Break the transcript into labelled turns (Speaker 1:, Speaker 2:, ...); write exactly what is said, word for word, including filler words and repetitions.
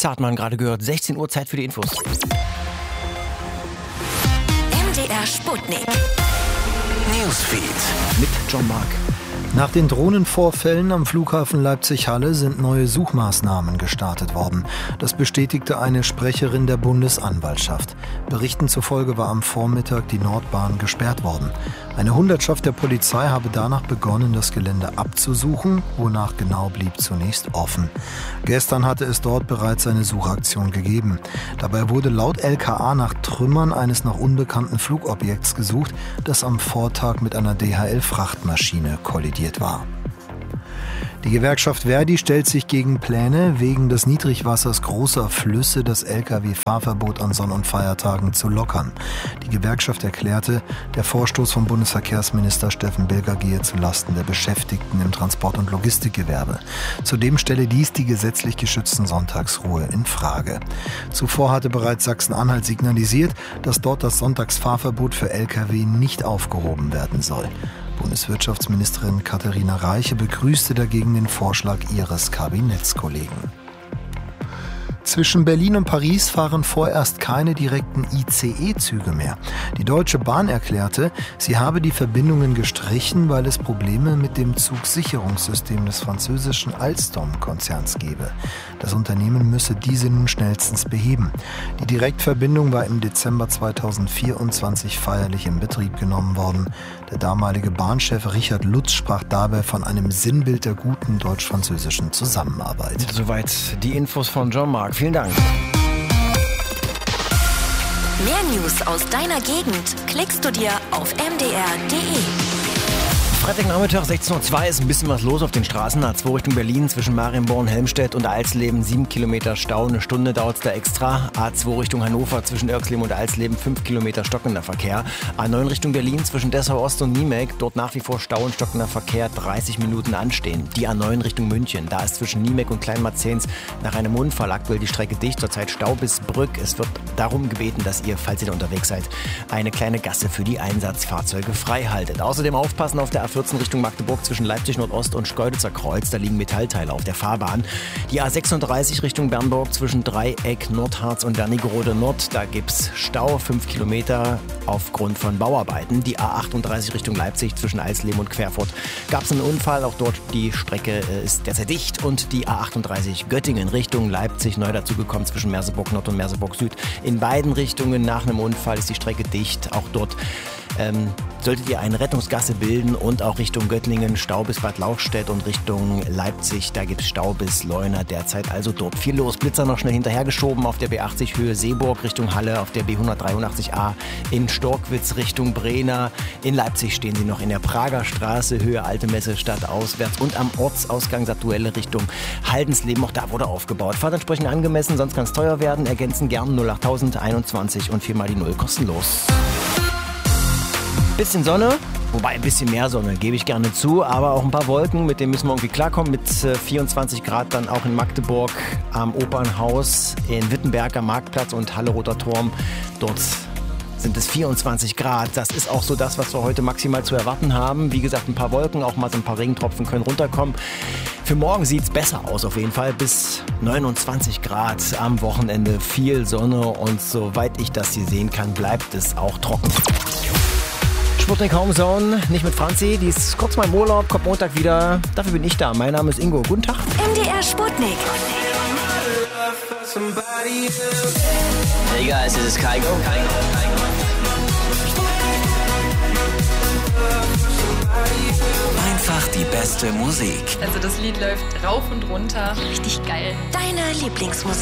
Speaker 1: Zartmann gerade gehört. sechzehn Uhr, Zeit für die Infos.
Speaker 2: M D R Sputnik. Newsfeed.
Speaker 1: Mit John Mark.
Speaker 3: Nach den Drohnenvorfällen am Flughafen Leipzig-Halle sind neue Suchmaßnahmen gestartet worden. Das bestätigte eine Sprecherin der Bundesanwaltschaft. Berichten zufolge war am Vormittag die Nordbahn gesperrt worden. Eine Hundertschaft der Polizei habe danach begonnen, das Gelände abzusuchen, wonach genau blieb zunächst offen. Gestern hatte es dort bereits eine Suchaktion gegeben. Dabei wurde laut L K A nach Trümmern eines noch unbekannten Flugobjekts gesucht, das am Vortag mit einer D H L-Frachtmaschine kollidiert war. Die Gewerkschaft Verdi stellt sich gegen Pläne, wegen des Niedrigwassers großer Flüsse das L K W-Fahrverbot an Sonn- und Feiertagen zu lockern. Die Gewerkschaft erklärte, der Vorstoß vom Bundesverkehrsminister Steffen Bilger gehe zulasten der Beschäftigten im Transport- und Logistikgewerbe. Zudem stelle dies die gesetzlich geschützten Sonntagsruhe in Frage. Zuvor hatte bereits Sachsen-Anhalt signalisiert, dass dort das Sonntagsfahrverbot für L K W nicht aufgehoben werden soll. Bundeswirtschaftsministerin Katharina Reiche begrüßte dagegen den Vorschlag ihres Kabinettskollegen. Zwischen Berlin und Paris fahren vorerst keine direkten I C E-Züge mehr. Die Deutsche Bahn erklärte, sie habe die Verbindungen gestrichen, weil es Probleme mit dem Zugsicherungssystem des französischen Alstom-Konzerns gebe. Das Unternehmen müsse diese nun schnellstens beheben. Die Direktverbindung war im Dezember zweitausendvierundzwanzig feierlich in Betrieb genommen worden. Der damalige Bahnchef Richard Lutz sprach dabei von einem Sinnbild der guten deutsch-französischen Zusammenarbeit.
Speaker 1: Soweit die Infos von John Mark. Vielen Dank.
Speaker 2: Mehr News aus deiner Gegend klickst du dir auf m d r punkt d e.
Speaker 1: Freitagnachmittag sechzehn Uhr zwei ist ein bisschen was los auf den Straßen. A zwei Richtung Berlin zwischen Marienborn, Helmstedt und Alsleben. sieben Kilometer Stau, eine Stunde dauert es da extra. A zwei Richtung Hannover zwischen Irxleben und Alsleben, fünf Kilometer stockender Verkehr. A neun Richtung Berlin zwischen Dessau Ost und Niemek. Dort nach wie vor Stau und stockender Verkehr, dreißig Minuten anstehen. Die A neun Richtung München. Da ist zwischen Niemek und Kleinmarzens nach einem Unfall aktuell die Strecke dicht. Zurzeit Stau bis Brück. Es wird darum gebeten, dass ihr, falls ihr da unterwegs seid, eine kleine Gasse für die Einsatzfahrzeuge frei haltet. Außerdem aufpassen auf der A vierzehn Richtung Magdeburg zwischen Leipzig Nordost und Schkeuditzer Kreuz. Da liegen Metallteile auf der Fahrbahn. Die A sechsunddreißig Richtung Bernburg zwischen Dreieck, Nordharz und Wernigerode Nord. Da gibt's Stau, fünf Kilometer aufgrund von Bauarbeiten. Die A achtunddreißig Richtung Leipzig zwischen Alsleben und Querfurt gab es einen Unfall. Auch dort die Strecke ist derzeit dicht. Und die A achtunddreißig Göttingen Richtung Leipzig neu dazugekommen zwischen Merseburg Nord und Merseburg Süd. In beiden Richtungen nach einem Unfall ist die Strecke dicht. Auch dort Ähm, solltet ihr eine Rettungsgasse bilden und auch Richtung Göttlingen Stau bis Bad Lauchstädt und Richtung Leipzig, da gibt es Stau bis Leuna derzeit, also dort viel los. Blitzer noch schnell hinterhergeschoben auf der B achtzig Höhe Seeburg Richtung Halle, auf der B hundertdreiundachtzig A in Storkwitz Richtung Brena. In Leipzig stehen sie noch in der Prager Straße, Höhe Alte Messe Stadt auswärts und am Ortsausgang Satuelle Richtung Haldensleben, auch da wurde aufgebaut. Fahrt entsprechend angemessen, sonst kann es teuer werden, ergänzen gern null acht einundzwanzig und viermal die Null kostenlos. Bisschen Sonne, wobei ein bisschen mehr Sonne, gebe ich gerne zu, aber auch ein paar Wolken, mit denen müssen wir irgendwie klarkommen. Mit vierundzwanzig Grad dann auch in Magdeburg am Opernhaus, in Wittenberg am Marktplatz und Halle Roter Turm. Dort sind es vierundzwanzig Grad. Das ist auch so das, was wir heute maximal zu erwarten haben. Wie gesagt, ein paar Wolken, auch mal so ein paar Regentropfen können runterkommen. Für morgen sieht es besser aus auf jeden Fall. Bis neunundzwanzig Grad am Wochenende, viel Sonne und soweit ich das hier sehen kann, bleibt es auch trocken. Sputnik Homezone, nicht mit Franzi, die ist kurz mal im Urlaub, kommt Montag wieder. Dafür bin ich da. Mein Name ist Ingo. Guten Tag.
Speaker 2: M D R Sputnik.
Speaker 4: Hey guys, this is Kygo.
Speaker 2: Einfach die beste Musik.
Speaker 5: Also das Lied läuft rauf und runter.
Speaker 2: Richtig geil. Deine Lieblingsmusik.